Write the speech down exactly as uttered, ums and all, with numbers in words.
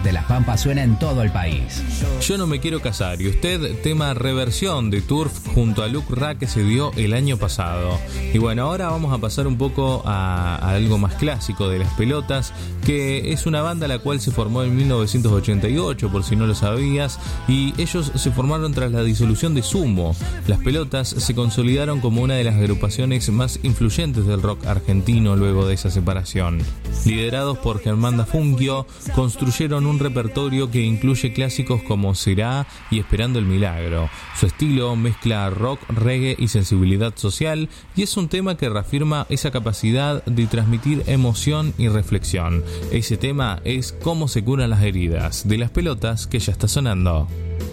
de Las Pampas suena en todo el país. Yo no me quiero casar y usted, tema reversión de Turf junto a Luke Ra que se dio el año pasado. Y bueno, ahora vamos a pasar un poco a, a algo más clásico de Las Pelotas, que es una banda la cual se formó en mil novecientos ochenta y ocho, por si no lo sabías, y ellos se formaron tras la disolución de Sumo. Las Pelotas se consolidaron como una de las agrupaciones más influyentes del rock argentino luego de esa separación. Liderados por Germán da Fungio, construyeron un repertorio que incluye clásicos como Será y Esperando el Milagro. Su estilo mezcla rock, reggae y sensibilidad social, y es un tema que reafirma esa capacidad de transmitir emoción y reflexión. Ese tema es Cómo se curan las heridas, de Las Pelotas, que ya está sonando.